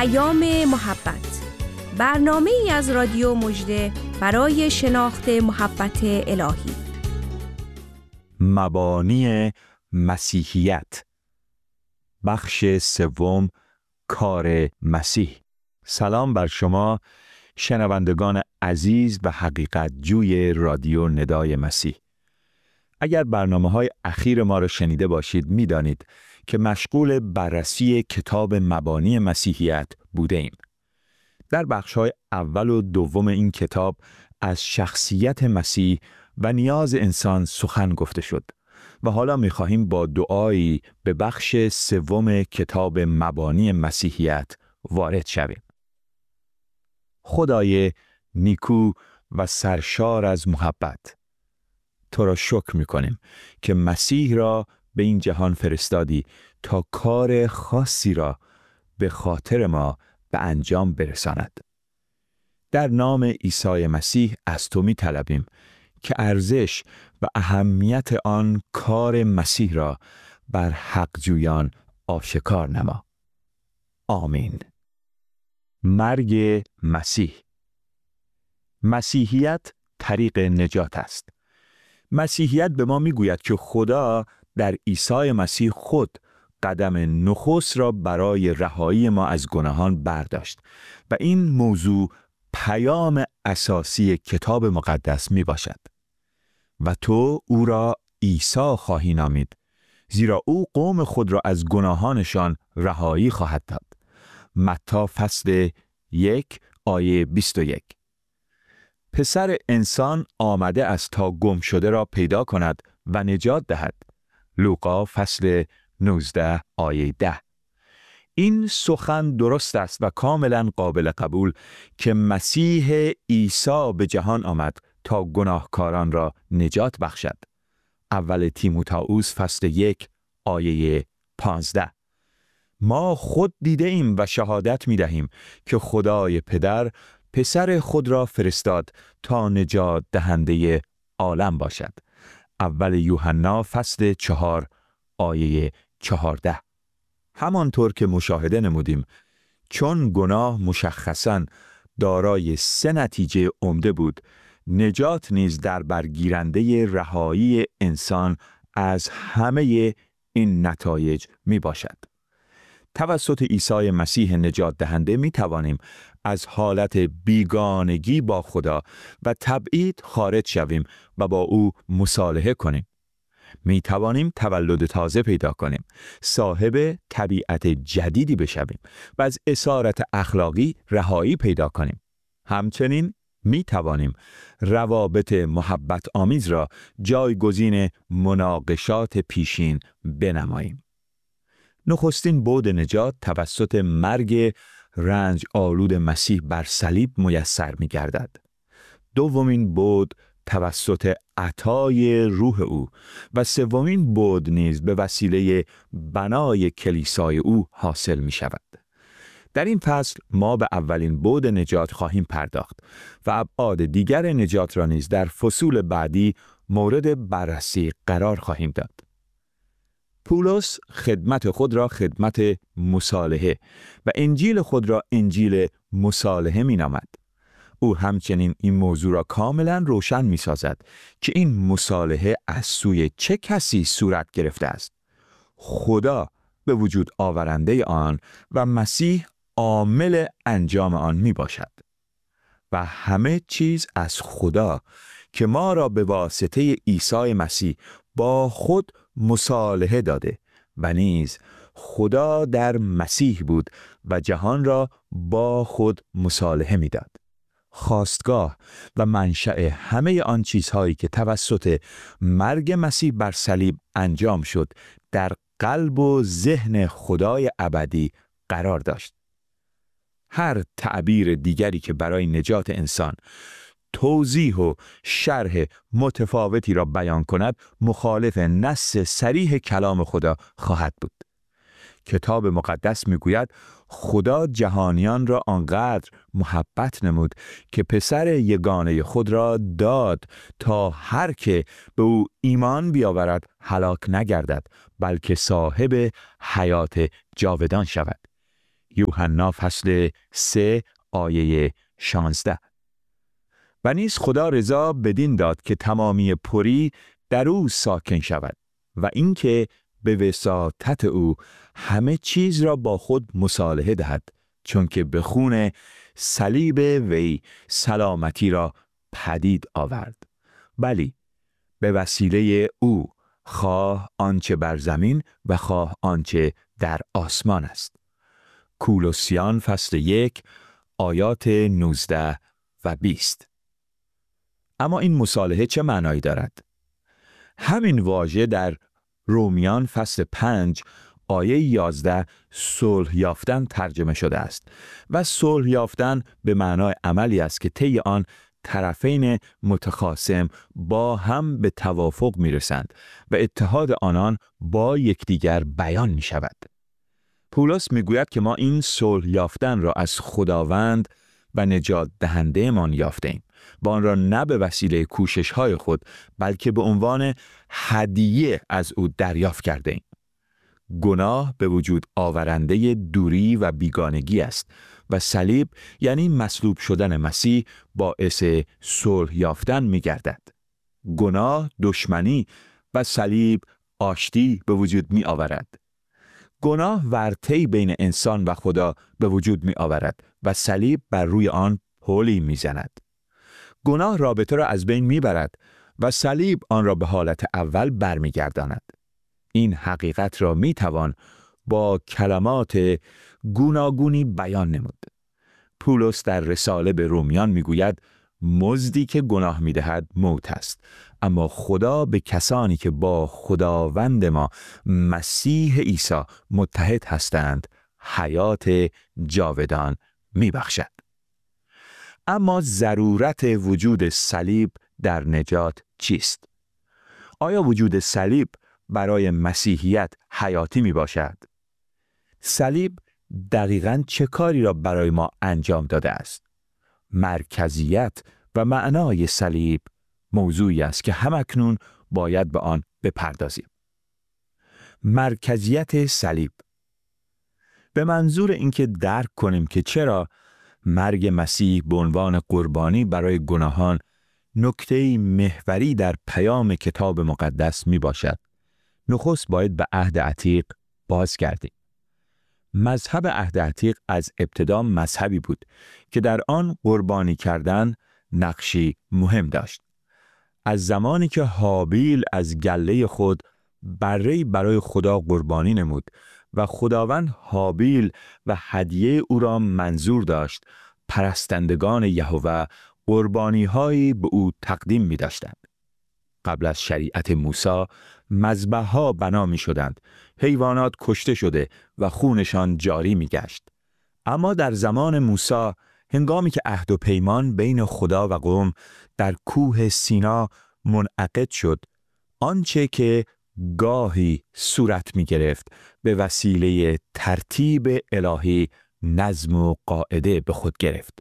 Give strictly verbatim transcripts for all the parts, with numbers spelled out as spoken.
پیام محبت، برنامه ای از رادیو مژده برای شناخت محبت الهی. مبانی مسیحیت، بخش سوم، کار مسیح. سلام بر شما شنوندگان عزیز و حقیقت جوی رادیو ندای مسیح. اگر برنامه‌های اخیر ما را شنیده باشید می‌دانید که مشغول بررسی کتاب مبانی مسیحیت بوده ایم. در بخش‌های اول و دوم این کتاب از شخصیت مسیح و نیاز انسان سخن گفته شد و حالا می‌خواهیم با دعایی به بخش سوم کتاب مبانی مسیحیت وارد شویم. خدای نیکو و سرشار از محبت، تو را شکر می‌کنیم که مسیح را به این جهان فرستادی تا کار خاصی را به خاطر ما به انجام برساند. در نام عیسی مسیح از تو می‌طلبیم که ارزش و اهمیت آن کار مسیح را بر حقجویان آشکار نما. آمین. مرگ مسیح. مسیحیت طریق نجات است. مسیحیت به ما میگوید که خدا در عیسی مسیح خود قدم نخست را برای رهایی ما از گناهان برداشت و این موضوع پیام اساسی کتاب مقدس می باشد. و تو او را عیسی خواهی نامید، زیرا او قوم خود را از گناهانشان رهایی خواهد داد. متی فصل یک آیه بیست و یک. پسر انسان آمده است تا گم شده را پیدا کند و نجات دهد. لوقا فصل نوزده آیه ده. این سخن درست است و کاملا قابل قبول که مسیح عیسی به جهان آمد تا گناهکاران را نجات بخشد. اول تیموتائوس فصل یک آیه پانزده. ما خود دیده ایم و شهادت می دهیم که خدای پدر پسر خود را فرستاد تا نجات دهنده عالم باشد. اول یوحنا فصل چهار آیه چهارده. همانطور که مشاهده نمودیم، چون گناه مشخصاً دارای سه نتیجه عمده بود، نجات نیز در برگیرنده رهایی انسان از همه این نتایج می باشد. توسط عیسی مسیح نجات دهنده می توانیم از حالت بیگانگی با خدا و تبعید خارج شویم و با او مصالحه کنیم. می توانیم تولد تازه پیدا کنیم، صاحب طبیعت جدیدی بشویم و از اسارت اخلاقی رهایی پیدا کنیم. همچنین می توانیم روابط محبت آمیز را جایگزین مناقشات پیشین بنماییم. نخستین بعد نجات توسط مرگ رنج آلود مسیح بر صلیب میسر می گردد. دومین بعد توسط عطای روح او و سومین بعد نیز به وسیله بنای کلیسای او حاصل می شود. در این فصل ما به اولین بعد نجات خواهیم پرداخت و ابعاد دیگر نجات را نیز در فصول بعدی مورد بررسی قرار خواهیم داد. پولس خدمت خود را خدمت مصالحه و انجیل خود را انجیل مصالحه می نامد. او همچنین این موضوع را کاملا روشن می سازد که این مصالحه از سوی چه کسی صورت گرفته است. خدا به وجود آورنده آن و مسیح عامل انجام آن می باشد. و همه چیز از خدا که ما را به واسطه عیسی مسیح با خود مصالحه داده و نیز خدا در مسیح بود و جهان را با خود مصالحه می داد. خاستگاه و منشأ همه آن چیزهایی که توسط مرگ مسیح بر صلیب انجام شد در قلب و ذهن خدای ابدی قرار داشت. هر تعبیر دیگری که برای نجات انسان توضیح و شرح متفاوتی را بیان کند مخالف نص صریح کلام خدا خواهد بود. کتاب مقدس میگوید خدا جهانیان را آنقدر محبت نمود که پسر یگانه خود را داد تا هر که به او ایمان بیاورد هلاک نگردد بلکه صاحب حیات جاودان شود. یوحنا فصل سه آیه شانزده. و نیز خدا رضا بدین داد که تمامی پری در او ساکن شود و اینکه به وساطت او همه چیز را با خود مصالحه دهد، چون که به خون صلیب وی سلامتی را پدید آورد. بلی، به وسیله او، خواه آنچه بر زمین و خواه آنچه در آسمان است. کولوسیان فصل یک آیات نوزده و بیست. اما این مصالحه چه معنایی دارد؟ همین واژه در رومیان فصل پنج آیه یازده صلح یافتن ترجمه شده است و صلح یافتن به معنای عملی است که طی آن طرفین متخاصم با هم به توافق می رسند و اتحاد آنان با یکدیگر بیان می شود. پولس می گوید که ما این صلح یافتن را از خداوند و نجات دهنده من یافته ایم و آن را نه به وسیله کوشش های خود بلکه به عنوان هدیه از او دریافت کرده ایم. گناه به وجود آورنده دوری و بیگانگی است و صلیب یعنی مصلوب شدن مسیح باعث صلح یافتن می گردد. گناه دشمنی و صلیب آشتی به وجود می آورد. گناه ورطه‌ای بین انسان و خدا به وجود می آورد و صلیب بر روی آن پلی می زند. گناه رابطه را از بین می برد و صلیب آن را به حالت اول برمی گرداند. این حقیقت را می توان با کلمات گوناگونی بیان نمود. پولس در رساله به رومیان می گوید مزدی که گناه می دهد موت است، اما خدا به کسانی که با خداوند ما مسیح عیسی متحد هستند حیات جاودان می بخشد. اما ضرورت وجود صلیب در نجات چیست؟ آیا وجود صلیب برای مسیحیت حیاتی می باشد؟ صلیب دقیقاً چه کاری را برای ما انجام داده است؟ مرکزیت و معنای صلیب موضوعی است که همکنون باید به آن بپردازیم. مرکزیت صلیب به منظور اینکه درک کنیم که چرا مرگ مسیح به عنوان قربانی برای گناهان نکته محوری در پیام کتاب مقدس می باشد، نخست باید به عهد عتیق بازگردیم. مذهب عهد عتیق از ابتدا مذهبی بود که در آن قربانی کردن نقشی مهم داشت. از زمانی که هابیل از گله خود بره‌ای برای خدا قربانی نمود و خداوند هابیل و هدیه او را منظور داشت، پرستندگان یهوه قربانی‌هایی به او تقدیم می‌داشتند. قبل از شریعت موسی مذبح‌ها بنا می‌شدند، حیوانات کشته شده و خونشان جاری می‌گشت. اما در زمان موسی، هنگامی که عهد و پیمان بین خدا و قوم در کوه سینا منعقد شد، آنچه که گاهی صورت می‌گرفت به وسیله ترتیب الهی نظم و قاعده به خود گرفت.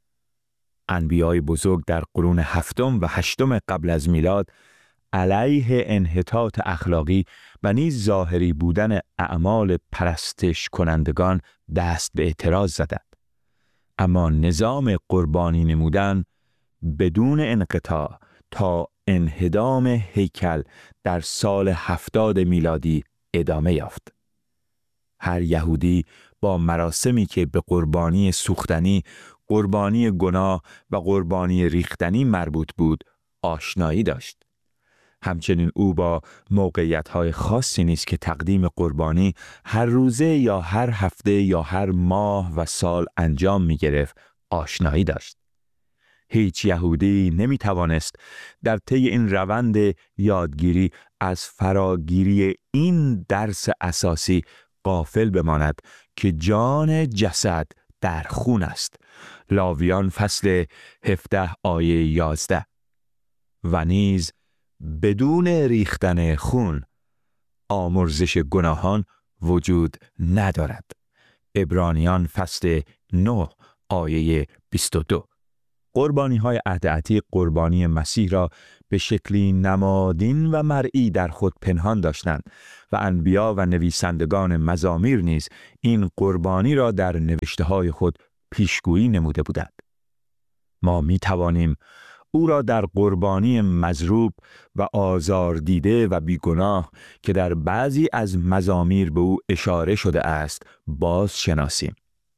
انبیای بزرگ در قرون هفتم و هشتم قبل از میلاد علیه انحطاط اخلاقی و نیز ظاهری بودن اعمال پرستش کنندگان دست به اعتراض زدند. اما نظام قربانی نمودن بدون انقطاع تا انهدام هیکل در سال هفتاد میلادی ادامه یافت. هر یهودی با مراسمی که به قربانی سوختنی، قربانی گناه و قربانی ریختنی مربوط بود آشنایی داشت. همچنین او با موقعیت‌های خاصی نیز که تقدیم قربانی هر روزه یا هر هفته یا هر ماه و سال انجام می‌گرفت آشنایی داشت. هیچ یهودی نمی‌توانست در طی این روند یادگیری از فراگیری این درس اساسی غافل بماند که جان جسد در خون است. لاویان فصل هفده آیه یازده. و نیز بدون ریختن خون آمرزش گناهان وجود ندارد. عبرانیان فصل نه آیه بیست و دو. قربانی های عهد عتیق قربانی مسیح را به شکلی نمادین و مرئی در خود پنهان داشتند و انبیا و نویسندگان مزامیر نیز این قربانی را در نوشته های خود پیشگویی نموده بودند. ما می توانیم او را در قربانی مضروب و آزار دیده و بیگناه که در بعضی از مزامیر به او اشاره شده است باز شناسیم.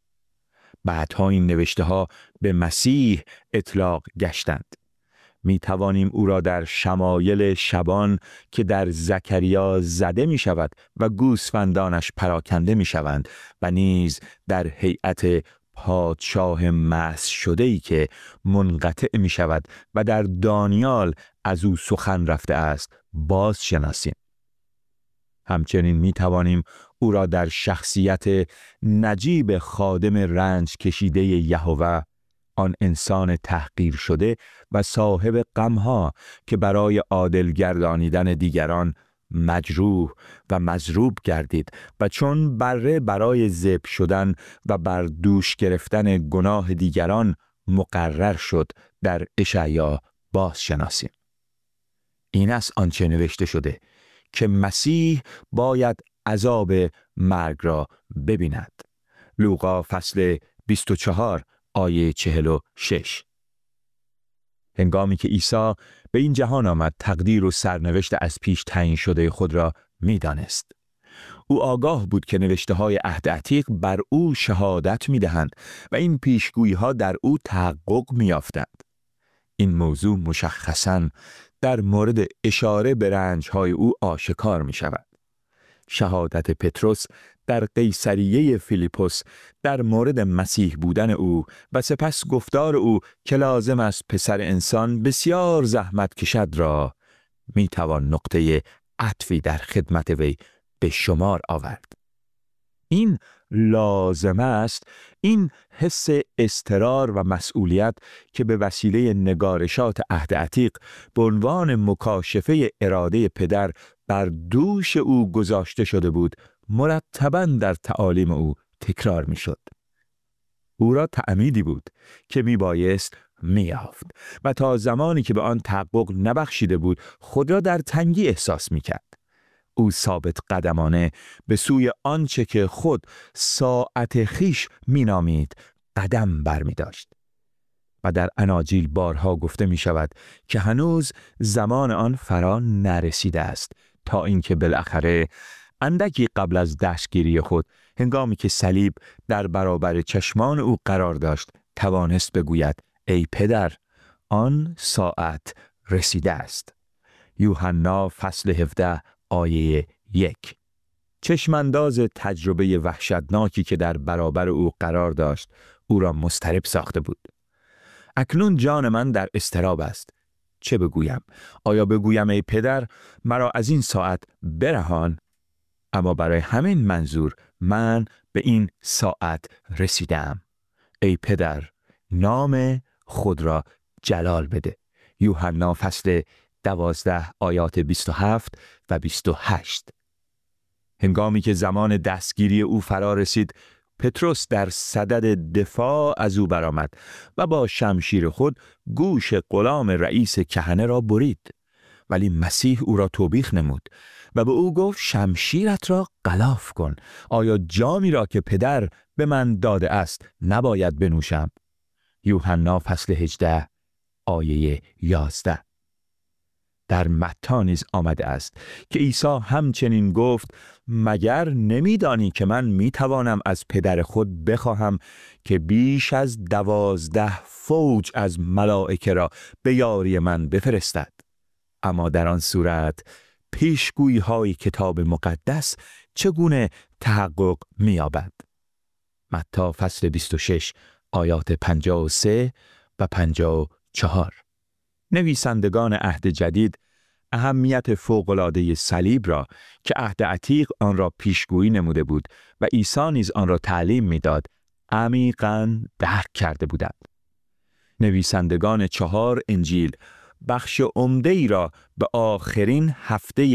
بعدها این نوشته ها به مسیح اطلاق گشتند. می توانیم او را در شمایل شبان که در زکریا زده می شود و گوسفندانش پراکنده می شوند و نیز در هیئت پادشاه مسح شده‌ای که منقطع می شود و در دانیال از او سخن رفته است باز شناسیم. همچنین می توانیم او را در شخصیت نجیب خادم رنج کشیده یهوه، آن انسان تحقیر شده و صاحب غمها که برای عادل گردانیدن دیگران مجروح و مضروب گردید و چون بره برای ذبح شدن و بر دوش گرفتن گناه دیگران مقرر شد در اشعیا باز شناسیم. این است آنچه نوشته شده که مسیح باید عذاب مرگ را ببیند. لوقا فصل بیست و چهار آیه چهل و شش. هنگامی که عیسی به این جهان آمد تقدیر و سرنوشت از پیش تعیین شده خود را می دانست. او آگاه بود که نوشته های عهد عتیق بر او شهادت می دهند و این پیشگویی ها در او تحقق می یافتند. این موضوع مشخصاً در مورد اشاره به رنج های او آشکار می شود. شهادت پتروس در قیصریه فیلیپوس در مورد مسیح بودن او و سپس گفتار او که لازم است پسر انسان بسیار زحمت کشد را می توان نقطه عطفی در خدمت وی به شمار آورد. این لازم است، این حس اضطرار و مسئولیت که به وسیله نگارشات عهد عتیق به عنوان مکاشفه اراده پدر بر دوش او گذاشته شده بود، مرتباً در تعالیم او تکرار می شد. او را تعمیدی بود که می بایست می یافت و تا زمانی که به آن تحقق نبخشیده بود خود را در تنگی احساس می کرد. او ثابت قدمانه به سوی آنچه که خود ساعت خیش می نامید قدم بر می داشت. و در اناجیل بارها گفته می شود که هنوز زمان آن فرا نرسیده است تا اینکه بالاخره اندکی قبل از دستگیری خود، هنگامی که صلیب در برابر چشمان او قرار داشت، توانست بگوید ای پدر، آن ساعت رسیده است. یوحنا فصل هفده آیه یک. چشمانداز تجربه وحشتناکی که در برابر او قرار داشت او را مضطرب ساخته بود. اکنون جان من در اضطراب است. چه بگویم؟ آیا بگویم ای پدر مرا از این ساعت برهان؟ اما برای همین منظور من به این ساعت رسیدم. ای پدر، نام خود را جلال بده. یوحنا فصل دوازده آیات بیست و هفت و بیست و هشت. هنگامی که زمان دستگیری او فرا رسید، پتروس در صدد دفاع از او برآمد و با شمشیر خود گوش غلام رئیس کهنه را برید. ولی مسیح او را توبیخ نمود و به او گفت شمشیرت را غلاف کن. آیا جامی را که پدر به من داده است نباید بنوشم؟ یوحنا فصل هجده آیه یازده. در متی نیز آمده است که عیسی همچنین گفت مگر نمیدانی که من میتوانم از پدر خود بخواهم که بیش از دوازده فوج از ملائکه را به یاری من بفرستد؟ اما در آن صورت پیشگویی های کتاب مقدس چگونه تحقق می‌یابد؟ متی فصل بیست و شش آیات پنجاه و سه و پنجاه و چهار. نویسندگان عهد جدید اهمیت فوق‌العاده صلیب را که عهد عتیق آن را پیشگویی نموده بود و عیسی نیز آن را تعلیم می‌داد، عمیقاً درک کرده بودند. نویسندگان چهار انجیل بخش عمده‌ای را به آخرین هفته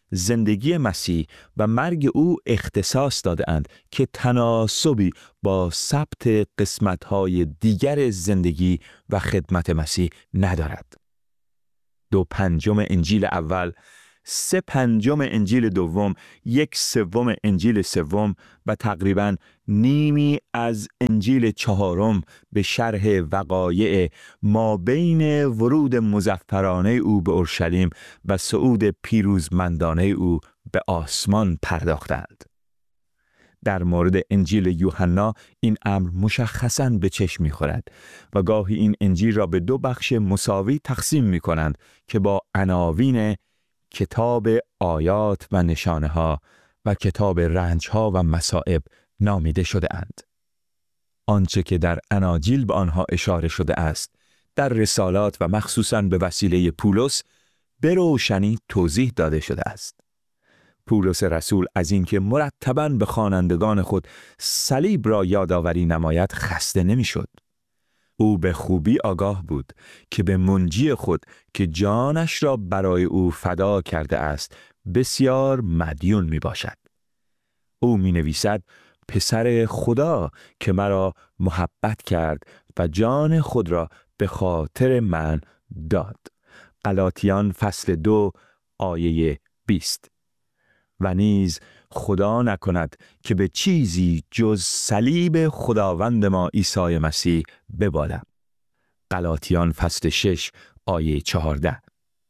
زندگی مسیح و مرگ او اختصاص داده‌اند که تناسبی با ثبت قسمت‌های دیگر زندگی و خدمت مسیح ندارد. دو پنجم انجیل اول، سه پنجم انجیل دوم، یک سوم انجیل سوم و تقریباً نیمی از انجیل چهارم به شرح وقایع ما بین ورود مظفرانه او به اورشلیم و صعود پیروزمندانه او به آسمان پرداختند. در مورد انجیل یوحنا این امر مشخصاً به چشم می‌خورد و گاهی این انجیل را به دو بخش مساوی تقسیم می‌کنند که با عناوین کتاب آیات و نشانه‌ها و کتاب رنج‌ها و مصائب نامیده شده اند. آنچه که در اناجیل به آنها اشاره شده است، در رسالات و مخصوصاً به وسیله پولس به روشنی توضیح داده شده است. پولس رسول از اینکه مرتباً به خوانندگان خود صلیب را یادآوری نماید خسته نمی‌شد. او به خوبی آگاه بود که به منجی خود که جانش را برای او فدا کرده است بسیار مدیون می باشد. او می نویسد پسر خدا که مرا محبت کرد و جان خود را به خاطر من داد. غلاطیان فصل دو آیه بیست. و نیز خدا نکند که به چیزی جز صلیب خداوند ما عیسی مسیح ببالم. غلاطیان فصل شش آیه چهارده.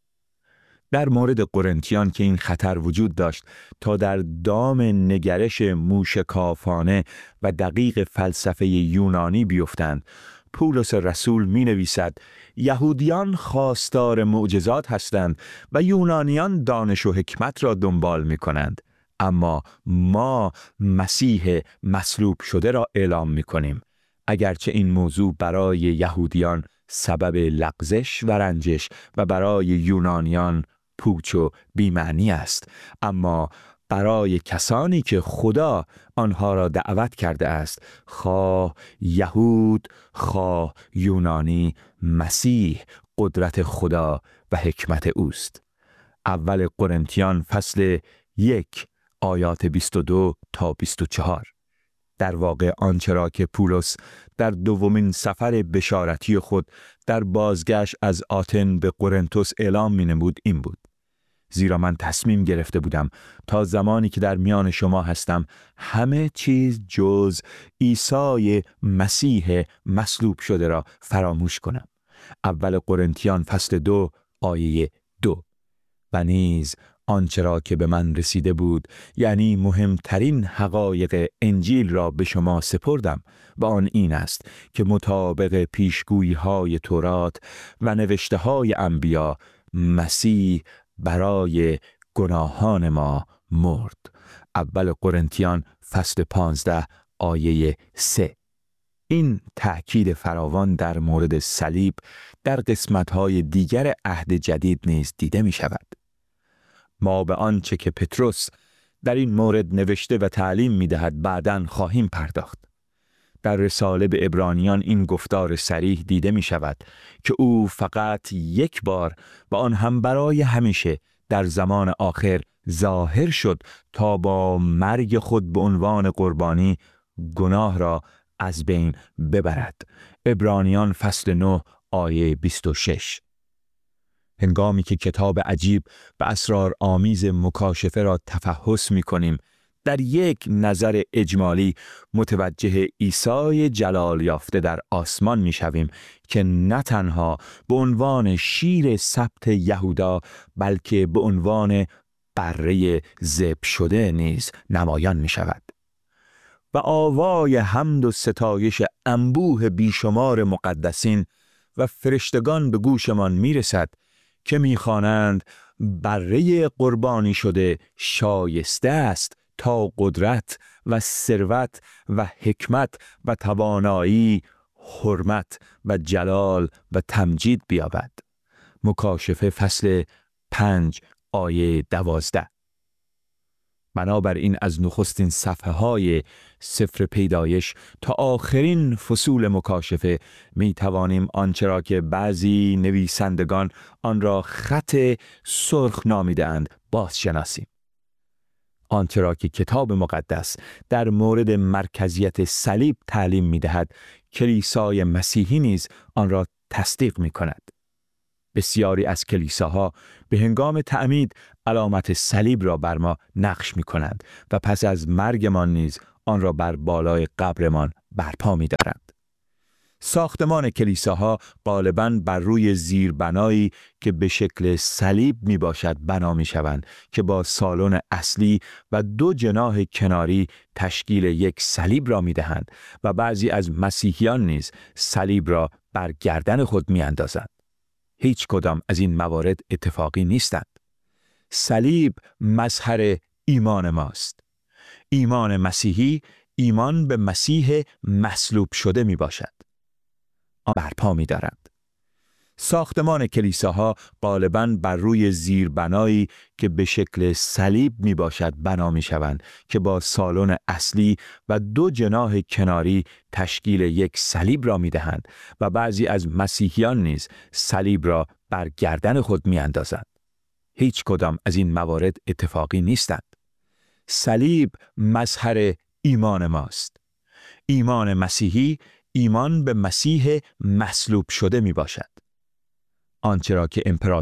در مورد قرنتیان که این خطر وجود داشت تا در دام نگرش موشکافانه و دقیق فلسفه یونانی بیفتند، پولس رسول می نویسد یهودیان خواستار معجزات هستند و یونانیان دانش و حکمت را دنبال می کنند، اما ما مسیح مصلوب شده را اعلام می کنیم. اگرچه این موضوع برای یهودیان سبب لغزش و رنجش و برای یونانیان پوچ و بی‌معنی است، اما برای کسانی که خدا آنها را دعوت کرده است، خواه یهود خواه یونانی، مسیح قدرت خدا و حکمت اوست. اول قرنتیان فصل یک آیات بیست و دو تا بیست و چهار. در واقع آنچه را که پولس در دومین سفر بشارتی خود در بازگشت از آتن به قرنتوس اعلام می نمود این بود: زیرا من تصمیم گرفته بودم تا زمانی که در میان شما هستم همه چیز جز عیسی مسیح مصلوب شده را فراموش کنم. اول قرنتیان فصل دو آیه دو. و نیز آنچه را که به من رسیده بود، یعنی مهمترین حقایق انجیل را به شما سپردم و آن این است که مطابق پیشگویی های تورات و نوشته های انبیا مسیح برای گناهان ما مرد. اول قرنتیان فصل پانزده آیه سه. این تأکید فراوان در مورد صلیب در قسمت‌های دیگر عهد جدید نیز دیده می شود. ما به آنچه که پتروس در این مورد نوشته و تعلیم می دهد بعداً خواهیم پرداخت. در رساله به عبرانیان این گفتار صریح دیده می شود که او فقط یک بار و آن هم برای همیشه در زمان آخر ظاهر شد تا با مرگ خود به عنوان قربانی گناه را از بین ببرد. عبرانیان فصل نه آیه بیست و شش. هنگامی که کتاب عجیب و اسرار آمیز مکاشفه را تفحص می کنیم، در یک نظر اجمالی متوجه عیسی جلال یافته در آسمان می شویم که نه تنها به عنوان شیر سبت یهودا بلکه به عنوان بره ذبح شده نیز نمایان می شود. و آوای حمد و ستایش انبوه بیشمار مقدسین و فرشتگان به گوشمان می رسد که می خوانند بره قربانی شده شایسته است تا قدرت و ثروت و حکمت و توانایی، حرمت و جلال و تمجید بیابد. مکاشفه فصل پنج آیه دوازده. بنابراین از نخستین صفحه های سفر پیدایش تا آخرین فصول مکاشفه می توانیم آنچه را که بعضی نویسندگان آن را خط سرخ نامیده‌اند بازشناسیم. آنچه را که کتاب مقدس در مورد مرکزیت صلیب تعلیم می دهد، کلیسای مسیحی نیز آن را تصدیق می کند. بسیاری از کلیساها به هنگام تعمید علامت صلیب را بر ما نقش می کنند و پس از مرگمان نیز آن را بر بالای قبرمان برپا می دارند. ساختمان کلیساها غالباً بر روی زیربنایی که به شکل صلیب می باشد بنا می شوند که با سالن اصلی و دو جناح کناری تشکیل یک صلیب را می دهند و بعضی از مسیحیان نیز صلیب را بر گردن خود می اندازند. هیچ کدام از این موارد اتفاقی نیستند. صلیب مظهر ایمان ماست. ایمان مسیحی ایمان به مسیح مصلوب شده می باشد. آن برپا می دارند. ساختمان کلیساها غالباً بر روی زیربنایی که به شکل صلیب می باشد بنا می شوند که با سالن اصلی و دو جناح کناری تشکیل یک صلیب را می دهند و بعضی از مسیحیان نیز صلیب را بر گردن خود می اندازند. هیچ کدام از این موارد اتفاقی نیستند. صلیب مظهر ایمان ماست. ایمان مسیحی ایمان به مسیح مصلوب شده می باشد. آنچه را که امپراتور